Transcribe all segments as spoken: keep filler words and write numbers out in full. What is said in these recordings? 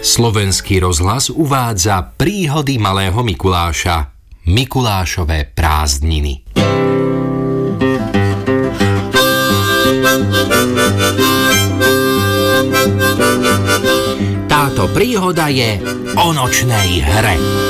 Slovenský rozhlas uvádza príhody malého Mikuláša. Mikulášové prázdniny. Táto príhoda je o nočnej hre.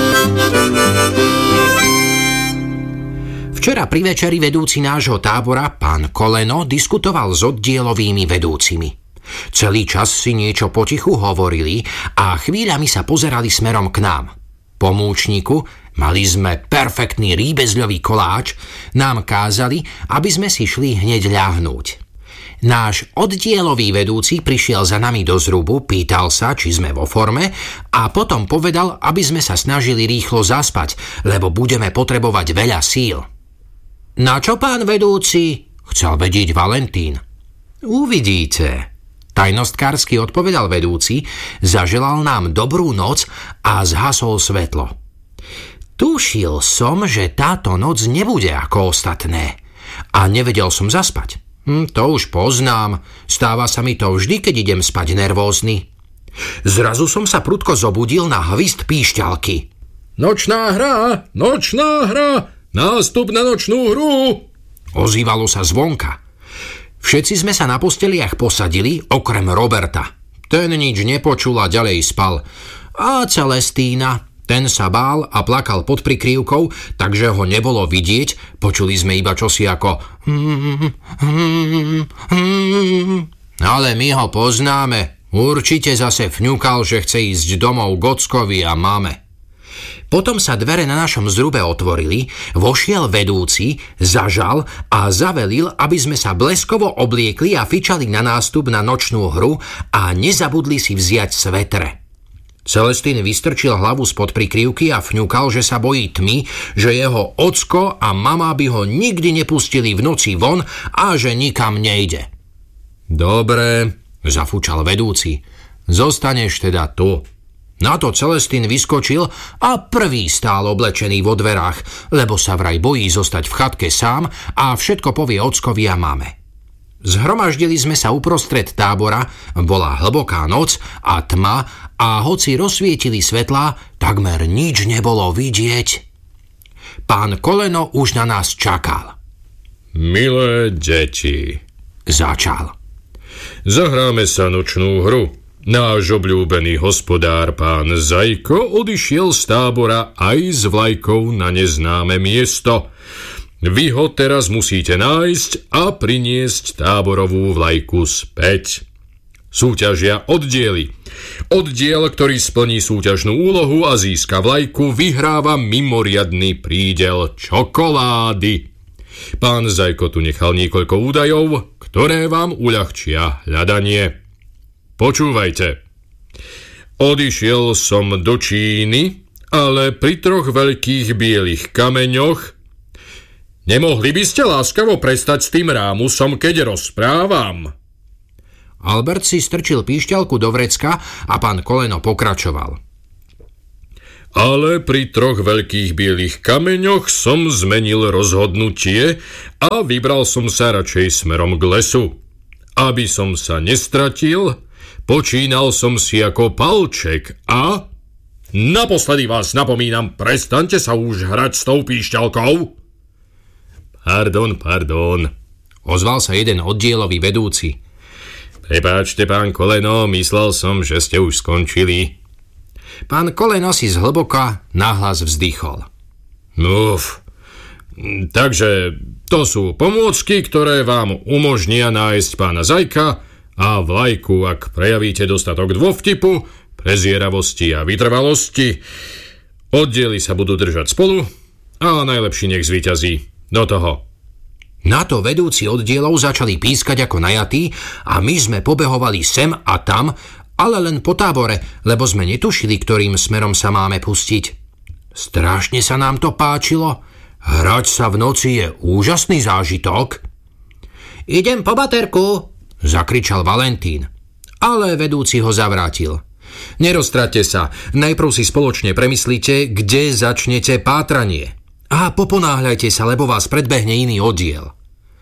Včera pri večeri vedúci nášho tábora, pán Koleno, diskutoval s oddielovými vedúcimi. Celý čas si niečo potichu hovorili a chvíľami sa pozerali smerom k nám. Po múčniku, mali sme perfektný rýbezľový koláč, nám kázali, aby sme si šli hneď ľahnúť. Náš oddielový vedúci prišiel za nami do zrubu, pýtal sa, či sme vo forme a potom povedal, aby sme sa snažili rýchlo zaspať, lebo budeme potrebovať veľa síl. Na čo, pán vedúci? Chcel vedieť Valentín. Uvidíte. Tajnostkársky odpovedal vedúci, zaželal nám dobrú noc a zhasol svetlo. Tušil som, že táto noc nebude ako ostatné a nevedel som zaspať. Hm, to už poznám, stáva sa mi to vždy, keď idem spať nervózny. Zrazu som sa prudko zobudil na hvist píšťalky. Nočná hra, nočná hra, nástup na nočnú hru, ozývalo sa zvonka. Všetci sme sa na posteliach posadili, okrem Roberta. Ten nič nepočul a ďalej spal. A Celestína, ten sa bál a plakal pod prikryvkou, takže ho nebolo vidieť, počuli sme iba čosi ako ale my ho poznáme. Určite zase fňukal, že chce ísť domov Gockovi a mame. Potom sa dvere na našom zrube otvorili, vošiel vedúci, zažal a zavelil, aby sme sa bleskovo obliekli a fičali na nástup na nočnú hru a nezabudli si vziať svetre. Celestín vystrčil hlavu spod prikryvky a fňukal, že sa bojí tmy, že jeho ocko a mama by ho nikdy nepustili v noci von a že nikam nejde. Dobre, zafúčal vedúci, zostaneš teda tu. Na to Celestín vyskočil a prvý stál oblečený vo dverách, lebo sa vraj bojí zostať v chatke sám a všetko povie ockovi a mame. Zhromaždili sme sa uprostred tábora, bola hlboká noc a tma a hoci rozsvietili svetlá, takmer nič nebolo vidieť. Pán Koleno už na nás čakal. Milé deti, začal. Zahráme sa nočnú hru. Náš obľúbený hospodár pán Zajko odišiel z tábora aj s vlajkou na neznáme miesto. Vy ho teraz musíte nájsť a priniesť táborovú vlajku späť. Súťažia oddiely. Oddiel, ktorý splní súťažnú úlohu a získa vlajku, vyhráva mimoriadny prídel čokolády. Pán Zajko tu nechal niekoľko údajov, ktoré vám uľahčia hľadanie. Počúvajte. Odišiel som do Číny, ale pri troch veľkých bielých kameňoch. Nemohli by ste láskavo prestať s tým rámusom, keď rozprávam? Albert si strčil píšťalku do vrecka a pán Koleno pokračoval. Ale pri troch veľkých bielých kameňoch som zmenil rozhodnutie a vybral som sa radšej smerom k lesu. Aby som sa nestratil, počínal som si ako palček a... Naposledy vás napomínam, prestaňte sa už hrať s tou píšťalkou. Pardon, pardon, ozval sa jeden oddielový vedúci. Prepáčte, pán Koleno, myslel som, že ste už skončili. Pán Koleno si zhlboka nahlas vzdychol. Uf, takže to sú pomôcky, ktoré vám umožnia nájsť pána Zajka a vlajku, ak prejavíte dostatok dôvtipu, prezieravosti a vytrvalosti. Oddiely sa budú držať spolu a najlepší nech zvíťazí. Do toho. Na to vedúci oddielov začali pískať ako najatí a my sme pobehovali sem a tam, ale len po tábore, lebo sme netušili, ktorým smerom sa máme pustiť. Strašne sa nám to páčilo. Hrať sa v noci je úžasný zážitok. Idem po baterku, zakričal Valentín. Ale vedúci ho zavrátil. Neroztraťte sa, najprv si spoločne premyslíte, kde začnete pátranie. A poponáhľajte sa, lebo vás predbehne iný oddiel.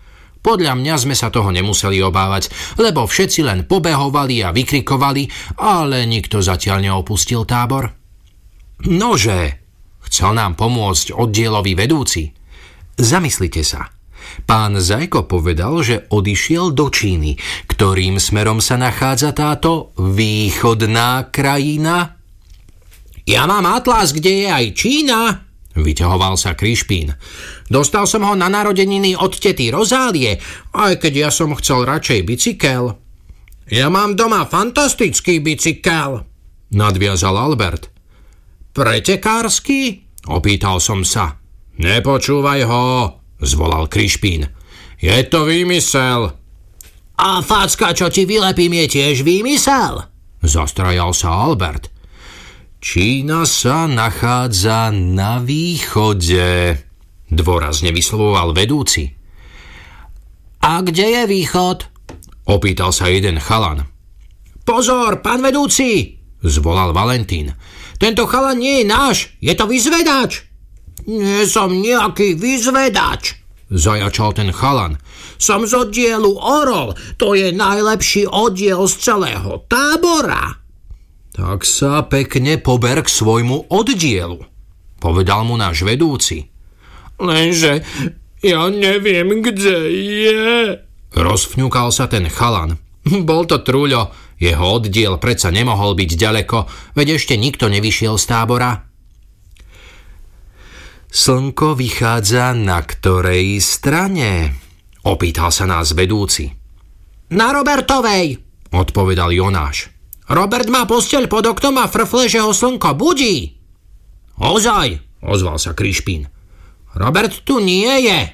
Podľa mňa sme sa toho nemuseli obávať, lebo všetci len pobehovali a vykrikovali, ale nikto zatiaľ neopustil tábor. Nože, chcel nám pomôcť oddielový vedúci. Zamyslite sa. Pán Zajko povedal, že odišiel do Číny. Ktorým smerom sa nachádza táto východná krajina? Ja mám atlas, kde je aj Čína, vyťahoval sa Krišpín. Dostal som ho na narodeniny od tety Rozálie, aj keď ja som chcel radšej bicykel. Ja mám doma fantastický bicykel, nadviazal Albert. Pretekársky? Opýtal som sa. Nepočúvaj ho, zvolal Krišpín. Je to výmysel. A facka, čo ti vylepím, je tiež výmysel? Zastrajal sa Albert. Čína sa nachádza na východe, dôrazne vyslovoval vedúci. A kde je východ? Opýtal sa jeden chalan. Pozor, pán vedúci, zvolal Valentín. Tento chalan nie je náš, je to vyzvedač. Nie som nejaký vyzvedač, zajačal ten chalan. Som z oddielu Orol, to je najlepší oddiel z celého tábora. Tak sa pekne pober k svojmu oddielu, povedal mu náš vedúci. Lenže ja neviem, kde je, rozfňukal sa ten chalan. Bol to Truľo, jeho oddiel predsa nemohol byť ďaleko, veď ešte nikto nevyšiel z tábora. Slnko vychádza na ktorej strane? Opýtal sa nás vedúci. Na Robertovej, odpovedal Jonáš. Robert má posteľ pod oknom a frfle, že ho slnko budí. Ozaj, ozval sa Krišpín. Robert tu nie je.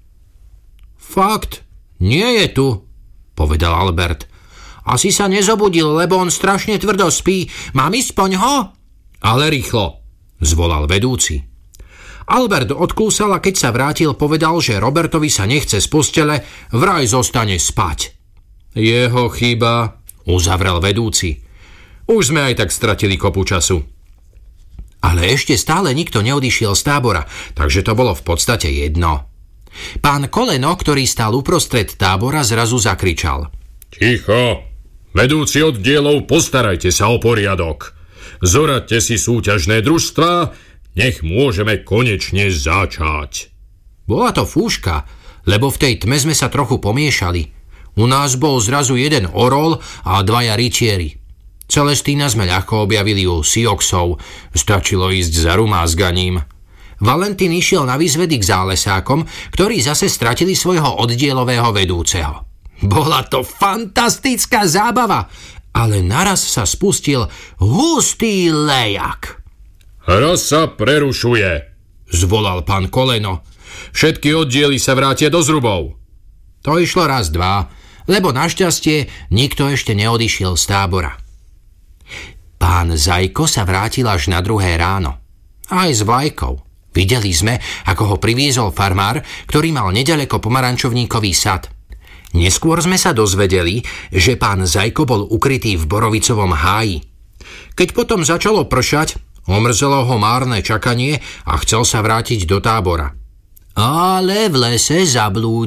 Fakt, nie je tu, povedal Albert. Asi sa nezobudil, lebo on strašne tvrdo spí. Mám ísť poň ho? Ale rýchlo, zvolal vedúci. Albert odklúsal a keď sa vrátil, povedal, že Robertovi sa nechce z postele, vraj zostane spať. Jeho chyba, uzavrel vedúci. Už sme aj tak stratili kopu času. Ale ešte stále nikto neodišiel z tábora, takže to bolo v podstate jedno. Pán Koleno, ktorý stál uprostred tábora, zrazu zakričal. Ticho! Vedúci oddielov, postarajte sa o poriadok. Zoradte si súťažné družstvá, nech môžeme konečne začať. Bola to fúška, lebo v tej tme sme sa trochu pomiešali. U nás bol zrazu jeden orol a dvaja rytieri. Celestína sme ľahko objavili u Sioxov, stačilo ísť za rumázganím. Valentín išiel na výzvedy k zálesákom, ktorí zase stratili svojho oddielového vedúceho. Bola to fantastická zábava, ale naraz sa spustil hustý lejak. Hra sa prerušuje, zvolal pán Koleno. Všetky oddiely sa vrátia do zrubov. To išlo raz, dva, lebo našťastie nikto ešte neodišiel z tábora. Pán Zajko sa vrátil až na druhé ráno. Aj s vlajkou. Videli sme, ako ho priviezol farmár, ktorý mal neďaleko pomarančovníkový sad. Neskôr sme sa dozvedeli, že pán Zajko bol ukrytý v borovicovom háji. Keď potom začalo pršať, omrzelo ho márne čakanie a chcel sa vrátiť do tábora. Ale v lese zablúdil.